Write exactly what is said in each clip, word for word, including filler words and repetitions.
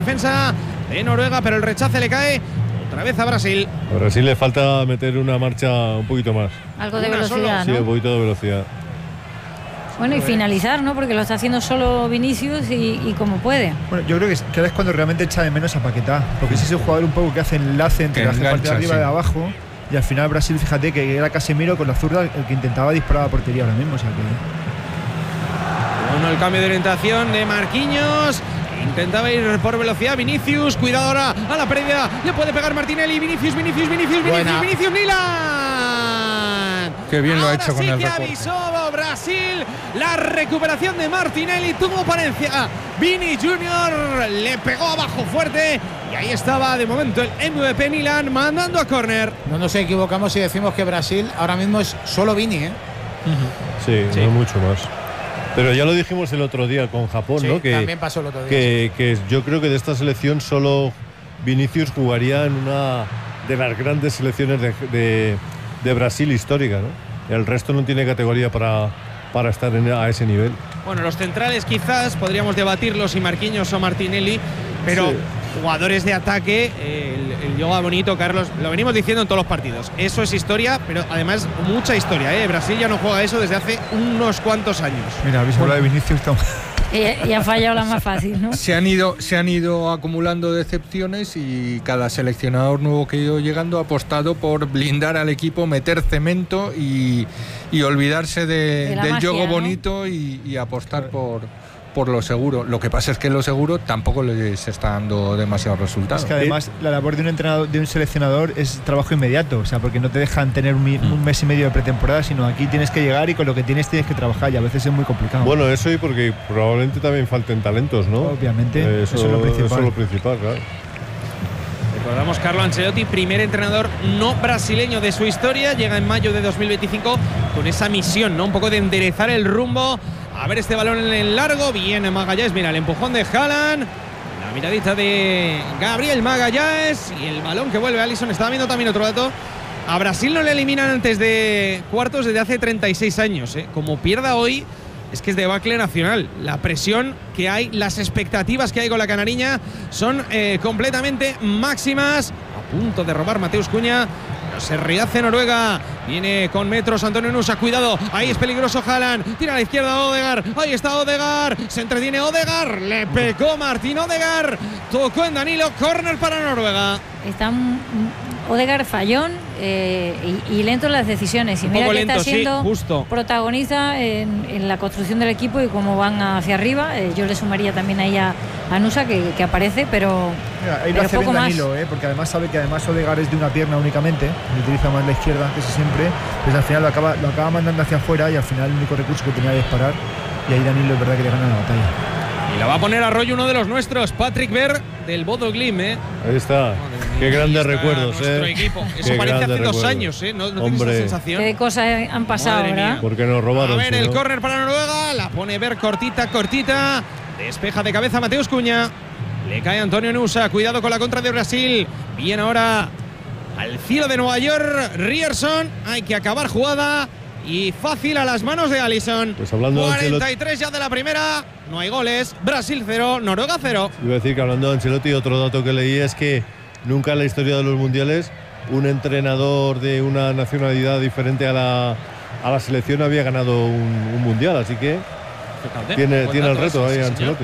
Defensa de Noruega, pero el rechace le cae otra vez a Brasil. A Brasil le falta meter una marcha un poquito más. Algo de Una velocidad, Sí, ¿no? un poquito de velocidad. Bueno, y finalizar, ¿no? Porque lo está haciendo solo Vinicius y, y como puede. Bueno, yo creo que, es, que ahora es cuando realmente echa de menos a Paquetá, porque ese es el jugador un poco que hace enlace entre la parte de arriba y de abajo, y al final Brasil, fíjate que era Casemiro con la zurda el que intentaba disparar a la portería ahora mismo, o sea que... Bueno, el cambio de orientación de Marquinhos. Intentaba ir por velocidad Vinicius. Cuidado ahora a la pérdida. Le puede pegar Martinelli. Vinicius, Vinicius, Vinicius, Buena. Vinicius, Vinicius, Milan. Qué bien lo ha Ahora hecho con sí el que recorte. avisó Brasil. La recuperación de Martinelli tuvo Palencia. Vini Junior le pegó abajo fuerte. Y ahí estaba de momento el M V P Milan mandando a córner. No nos equivocamos si decimos que Brasil ahora mismo es solo Vini, ¿eh? Sí, Sí. no mucho más. Pero ya lo dijimos el otro día con Japón, Sí, ¿no? Que, también pasó el otro día. que, que yo creo que de esta selección solo Vinicius jugaría en una de las grandes selecciones de, de, de Brasil histórica, ¿no? El resto no tiene categoría para, para estar en, a ese nivel. Bueno, los centrales quizás podríamos debatirlo si Marquinhos o Martinelli, pero Sí. jugadores de ataque, eh, el, el yoga bonito, Carlos, lo venimos diciendo en todos los partidos. Eso es historia, pero además mucha historia, ¿eh? Brasil ya no juega eso desde hace unos cuantos años. Mira, habéis hablado de Vinicius, está... Y, y ha fallado la más fácil, ¿no? Se han ido, se han ido acumulando decepciones y cada seleccionador nuevo que ha ido llegando ha apostado por blindar al equipo, meter cemento y, y olvidarse de, De la del magia, juego ¿no? bonito y, y apostar por, por lo seguro. Lo que pasa es que lo seguro tampoco les está dando demasiados resultados. Es que además la labor de un entrenador, de un seleccionador es trabajo inmediato, o sea, porque no te dejan tener un, mi- un mes y medio de pretemporada, sino aquí tienes que llegar y con lo que tienes tienes que trabajar y a veces es muy complicado. Bueno, eso y porque probablemente también falten talentos, ¿no? Obviamente, Eh, eso es lo principal. Eso es lo principal, claro. Recordamos Carlo Ancelotti, primer entrenador no brasileño de su historia, llega en mayo de dos mil veinticinco con esa misión, ¿no? Un poco de enderezar el rumbo. A ver este balón en el largo, bien Magallanes, mira el empujón de Haaland, la miradita de Gabriel Magallanes y el balón que vuelve a Alisson. Estaba viendo también otro dato, a Brasil no le eliminan antes de cuartos desde hace treinta y seis años, ¿eh? Como pierda hoy, es que es debacle nacional. La presión que hay, las expectativas que hay con la canariña son eh, completamente máximas. A punto de robar Mateus Cunha. Se rehace Noruega. Viene con metros Antonio Nusa. Cuidado. Ahí es peligroso Haaland. Tira a la izquierda Odegaard. Ahí está Odegaard. Se entretiene Odegaard. Le pegó Martín Odegaard. Tocó en Danilo. Córner para Noruega. Está un- Odegaard fallón eh, y, y lento en las decisiones. Y Un mira poco que lento, está sí, siendo justo. protagonista en, en la construcción del equipo y cómo van hacia arriba. Eh, yo le sumaría también ahí a, a Nusa que, que aparece, pero, Mira, ahí lo pero hace poco bien más. Danilo, ¿eh? Porque además sabe que además Odegaard es de una pierna únicamente, y utiliza más la izquierda casi siempre, pues al final lo acaba, lo acaba mandando hacia afuera y al final el único recurso que tenía era disparar, y ahí Danilo es verdad que le gana la batalla. Y la va a poner a rollo uno de los nuestros, Patrick Berg del Bodo Glimt, ¿eh? Ahí está. Qué Ahí grandes está recuerdos, nuestro ¿eh? equipo. Eso Qué parece hace grandes dos recuerdos. años, ¿eh? ¿No, no tienes Hombre. esa sensación? Qué cosas han pasado, Madre mía. ¿verdad? Porque nos robaron. A ver, si el no. córner para Noruega, la pone Berg cortita, cortita. Despeja de cabeza Mateus Cunha. Le cae Antonio Nusa, cuidado con la contra de Brasil. Bien ahora al cielo de Nueva York, Ryerson. Hay que acabar jugada. Y fácil a las manos de Alisson. Pues hablando de cuarenta y tres ya de la primera. No hay goles. Brasil cero, Noruega cero. Iba a decir que hablando de Ancelotti, otro dato que leí es que nunca en la historia de los mundiales un entrenador de una nacionalidad diferente a la, a la selección había ganado un, un mundial, así que tiene, Buen tiene el dato reto ese, ahí sí, señor. Ancelotti.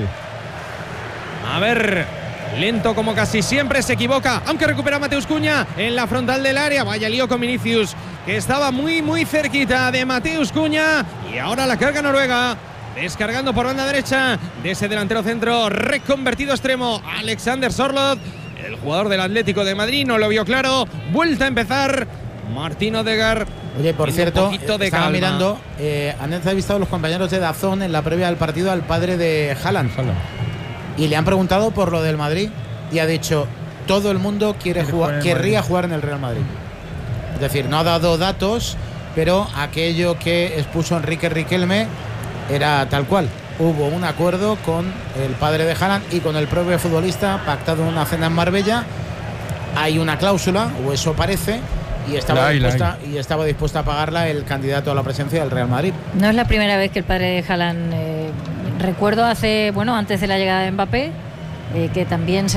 A ver, lento como casi siempre, se equivoca, aunque recupera Mateus Cunha en la frontal del área. Vaya lío con Vinicius, que estaba muy muy cerquita de Mateus Cunha. Y ahora la carga Noruega, descargando por banda derecha de ese delantero centro reconvertido extremo, Alexander Sorloth. El jugador del Atlético de Madrid no lo vio claro. Vuelta a empezar Martín Odegaard. Oye, por Tiene cierto, un poquito de estaba calma. mirando, eh, han entrevistado los compañeros de Dazón en la previa del partido al padre de Haaland. Y le han preguntado por lo del Madrid y ha dicho, todo el mundo quiere Quiere jugar, jugar en el querría Madrid. jugar en el Real Madrid. Es decir, no ha dado datos, pero aquello que expuso Enrique Riquelme era tal cual. Hubo un acuerdo con el padre de Haaland y con el propio futbolista, pactado en una cena en Marbella. Hay una cláusula, o eso parece, y estaba, La hay, la dispuesta, y estaba dispuesta a pagarla el candidato a la presidencia del Real Madrid. No es la primera vez que el padre de Haaland, eh, recuerdo hace, bueno, antes de la llegada de Mbappé, eh, que también se